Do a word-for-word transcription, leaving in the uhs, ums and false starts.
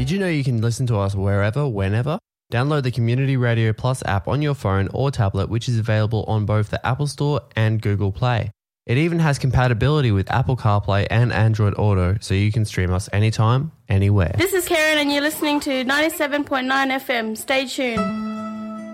Did you know you can listen to us wherever, whenever? Download the Community Radio Plus app on your phone or tablet, which is available on both the Apple Store and Google Play. It even has compatibility with Apple CarPlay and Android Auto, so you can stream us anytime, anywhere. This is Karen and you're listening to ninety-seven point nine F M. Stay tuned.